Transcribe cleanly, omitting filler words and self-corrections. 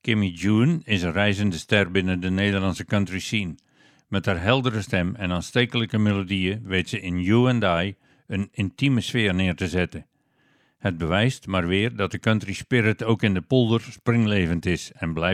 Kimmy June is een reizende ster binnen de Nederlandse country scene. Met haar heldere stem en aanstekelijke melodieën weet ze in You and I een intieme sfeer neer te zetten. Het bewijst maar weer dat de country spirit ook in de polder springlevend is en blijft